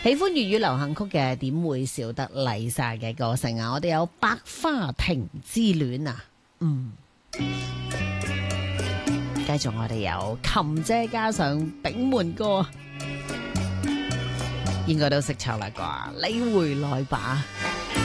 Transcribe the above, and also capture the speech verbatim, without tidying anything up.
喜歡粵語流行曲嘅點會少得麗莎嘅歌聲啊！我哋有百花亭之戀啊，嗯，繼續我哋有琴姐加上炳門哥，應該都識唱啦啩，你回來吧。